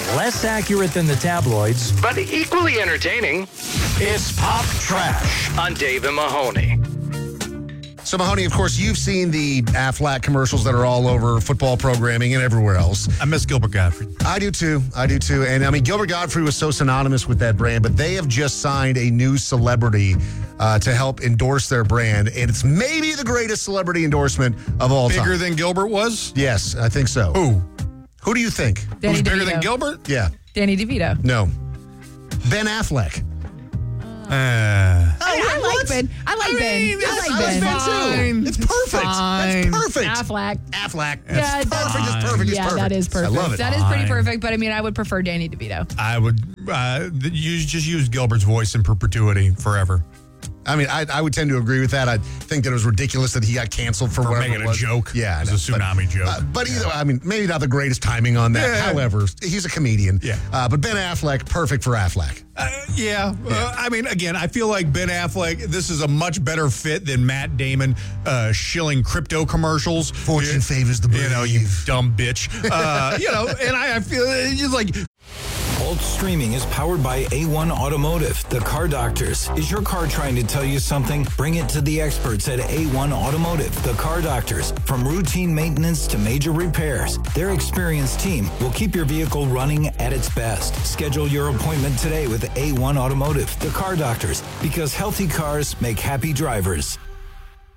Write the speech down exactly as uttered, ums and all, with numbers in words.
Less accurate than the tabloids, but equally entertaining. It's Pop Trash on Dave and Mahoney. So, Mahoney, of course, you've seen the Aflac commercials that are all over football programming and everywhere else. I miss Gilbert Gottfried. I do, too. I do, too. And, I mean, Gilbert Gottfried was so synonymous with that brand, but they have just signed a new celebrity uh, to help endorse their brand. And it's maybe the greatest celebrity endorsement of all Bigger time. Bigger than Gilbert was? Yes, I think so. Who? Who do you think? Danny Who's DeVito. bigger than Gilbert? Yeah. Danny DeVito. No. Ben Affleck. Uh, I, I like Ben. I like I Ben. mean, I like I like Ben. Ben, too. It's perfect. Fine. That's perfect. Affleck. Affleck. Yeah, It's that's perfect. It's perfect. It's yeah, perfect. that is perfect. I love it. That is pretty Fine. perfect, but I mean, I would prefer Danny DeVito. I would uh, use, just use Gilbert's voice in perpetuity forever. I mean, I, I would tend to agree with that. I think that it was ridiculous that he got canceled for, For whatever making it a was. joke. Yeah, It I was know, a tsunami but, joke. Uh, but either, I mean, maybe not the greatest timing on that. Yeah. However, he's a comedian. Yeah. Uh, but Ben Affleck, perfect for Affleck. Uh, yeah. Uh, I mean, again, I feel like Ben Affleck, this is a much better fit than Matt Damon uh, shilling crypto commercials. Fortune you, favors the brave. You know, you dumb bitch. Uh, you know, and I, I feel it's like... Bolt Streaming is powered by A one Automotive, the car doctors. Is your car trying to tell you something? Bring it to the experts at A one Automotive, the car doctors. From routine maintenance to major repairs, their experienced team will keep your vehicle running at its best. Schedule your appointment today with A one Automotive, the car doctors, because healthy cars make happy drivers.